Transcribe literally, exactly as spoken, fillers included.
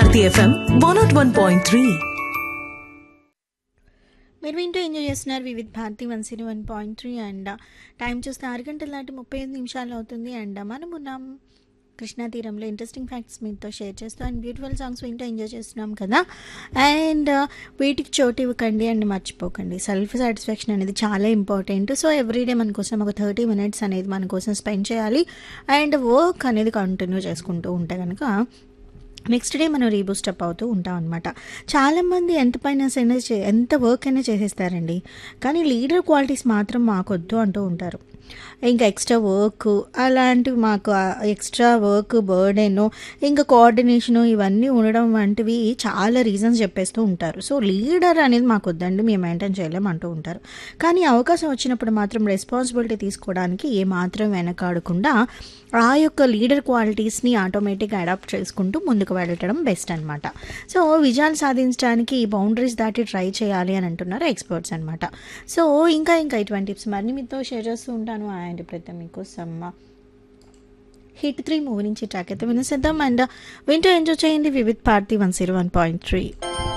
Bharati FM one not one point three. మీరు వింటూ enjoy చేస్తున్నారు వివిధ Bharati one zero one point three. And time చూస్తే ఆరు గంటల దాటి ముప్పై ఐదు నిమిషాలు అవుతుంది. అండ్ మనం ఉన్నాం కృష్ణా తీరంలో ఇంట్రెస్టింగ్ ఫ్యాక్ట్స్ మీతో షేర్ చేస్తూ అండ్ బ్యూటిఫుల్ సాంగ్స్ వింటూ ఎంజాయ్ చేస్తున్నాం కదా. అండ్ వీటికి చోటు ఇవ్వకండి అండ్ మర్చిపోకండి, సెల్ఫ్ సాటిస్ఫాక్షన్ అనేది చాలా ఇంపార్టెంట్. సో ఎవ్రీడే మన కోసం ఒక థర్టీ మినిట్స్ అనేది మన కోసం స్పెండ్ చేయాలి. అండ్ వర్క్ అనేది కంటిన్యూ చేసుకుంటూ ఉంటే కనుక నెక్స్ట్ డే మనం రీబూస్ట్ అప్ అవుతూ ఉంటాం అనమాట. చాలామంది ఎంత పైన అయినా చే ఎంత వర్క్ అయినా చేసేస్తారండి, కానీ లీడర్ క్వాలిటీస్ మాత్రం మాకొద్దు అంటూ ఉంటారు. ఇంకా ఎక్స్ట్రా వర్క్ అలాంటివి మాకు ఎక్స్ట్రా వర్క్ బర్డెను ఇంకా కోఆర్డినేషను ఇవన్నీ ఉండడం వంటివి చాలా రీజన్స్ చెప్పేస్తూ ఉంటారు. సో లీడర్ అనేది మాకు వద్దండి, మేము మెయింటైన్ చేయలేము అంటూ ఉంటారు. కానీ అవకాశం వచ్చినప్పుడు మాత్రం రెస్పాన్సిబిలిటీ తీసుకోవడానికి ఏమాత్రం వెనకాడకుండా ఆ యొక్క లీడర్ క్వాలిటీస్ని ఆటోమేటిక్గా అడాప్ట్ చేసుకుంటూ ముందుకు వెళ్ళటం బెస్ట్ అనమాట. సో విజయాలు సాధించడానికి బౌండరీస్ దాటి ట్రై చేయాలి అని అంటున్నారు ఎక్స్పర్ట్స్ అనమాట. సో ఇంకా ఇంకా ఇటువంటి టిప్స్ మరిన్ని మీతో షేర్ చేస్తూ ఉంటాను. అండ్ ప్రతి మీకోసం హిట్ త్రీ మూవీ నుంచి ట్రాక్ అయితే వినేసేద్దాం. అండ్ వింటూ ఎంజాయ్ చేయండి Vividh Bharati one zero one point three.